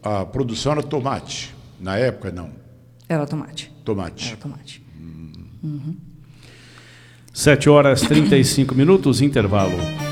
a produção era tomate. Na época, não. Era tomate. Tomate. Era tomate. 7h35, intervalo.